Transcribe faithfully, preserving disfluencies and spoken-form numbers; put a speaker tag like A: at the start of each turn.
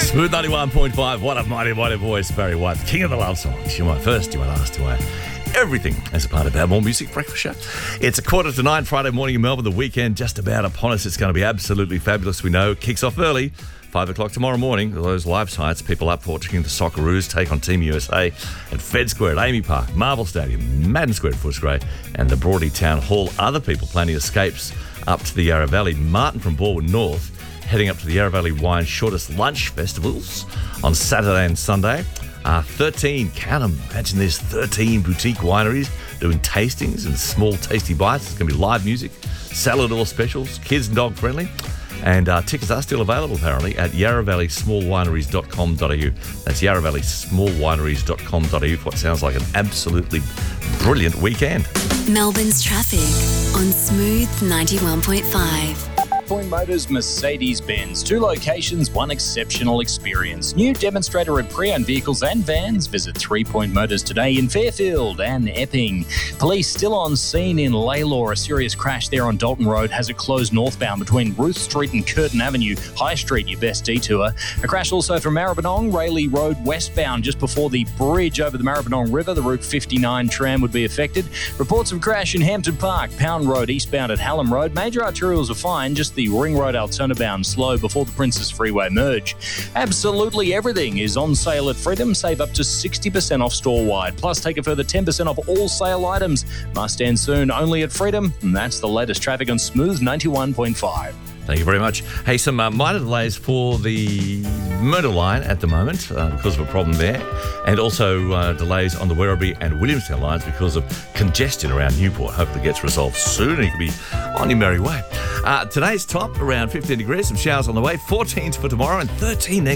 A: Smooth ninety-one point five. What a mighty, mighty voice, Barry White, king of the love songs. You're my first, you're my last, you're my everything as a part of our More Music Breakfast Show. It's a quarter to nine Friday morning in Melbourne. The weekend just about upon us. It's going to be absolutely fabulous. We know. Kicks off early. Five o'clock tomorrow morning. Those live sites, people up watching the Socceroos take on Team U S A at Fed Square at Amy Park, Marvel Stadium, Madden Square at Footscray, and the Broady Town Hall. Other people planning escapes up to the Yarra Valley. Martin from Balwyn North heading up to the Yarra Valley Wine Shortest Lunch Festivals on Saturday and Sunday. Uh, thirteen, count them, imagine there's thirteen boutique wineries doing tastings and small tasty bites. It's going to be live music, salad or specials, kids and dog friendly. And uh, tickets are still available, apparently, at yarra valley small wineries dot com dot a u. That's yarra valley small wineries dot com dot a u for what sounds like an absolutely brilliant weekend.
B: Melbourne's traffic on Smooth ninety-one point five.
C: Point Motors Mercedes-Benz. Two locations, one exceptional experience. New demonstrator at pre-owned vehicles and vans. Visit Three Point Motors today in Fairfield and Epping. Police still on scene in Laylaw. A serious crash there on Dalton Road has it closed northbound between Ruth Street and Curtin Avenue. High Street, your best detour. A crash also from Maribyrnong, Rayleigh Road westbound just before the bridge over the Maribyrnong River. The Route fifty-nine tram would be affected. Reports of crash in Hampton Park, Pound Road eastbound at Hallam Road. Major arterials are fine, just the Ring Road Altona-bound slow before the Princess Freeway merge. Absolutely everything is on sale at Freedom. Save up to sixty percent off store-wide. Plus, take a further ten percent off all sale items. Must end soon, only at Freedom. And that's the latest traffic on Smooth ninety-one point five.
A: Thank you very much. Hey, some uh, minor delays for the Myrtle line at the moment uh, because of a problem there, and also uh, delays on the Werribee and Williamstown lines because of congestion around Newport. Hopefully it gets resolved soon and you can be on your merry way. Uh, today's top, around fifteen degrees, some showers on the way, fourteen for tomorrow and thirteen next